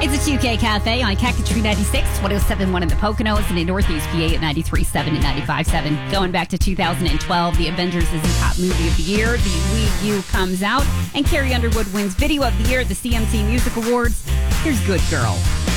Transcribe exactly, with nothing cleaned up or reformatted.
It's a two K Cafe on Cactus ninety-six, one oh seven point one in the Poconos, and in Northeast P A at ninety-three point seven and ninety-five point seven. Going back to two thousand twelve, The Avengers is the top movie of the year. The Wii U comes out, and Carrie Underwood wins Video of the Year at the C M T Music Awards. Here's Good Girl.